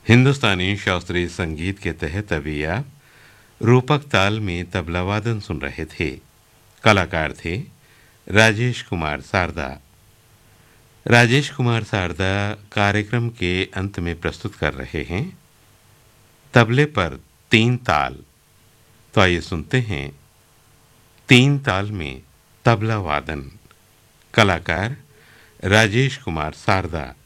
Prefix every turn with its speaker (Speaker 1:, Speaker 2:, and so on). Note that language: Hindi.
Speaker 1: हिंदुस्तानी शास्त्रीय संगीत के तहत अभी आप रूपक ताल में तबला वादन सुन रहे थे। कलाकार थे राजेश कुमार शारदा। राजेश कुमार शारदा कार्यक्रम के अंत में प्रस्तुत कर रहे हैं तबले पर तीन ताल। तो आइए सुनते हैं तीन ताल में तबला वादन। कलाकार राजेश कुमार शारदा।